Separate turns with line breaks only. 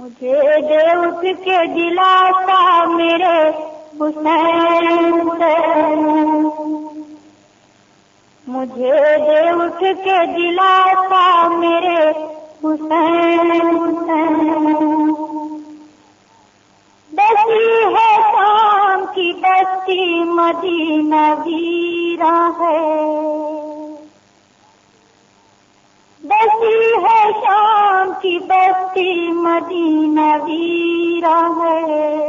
मुझे दे उठ के दिलासा मेरे हुसैन से, मुझे दे उठ के दिलासा मेरे हुसैन से। बसी है शाम की बस्ती मदीना वीरा है, बसी है शाम की बस्ती मदीना वीरा है।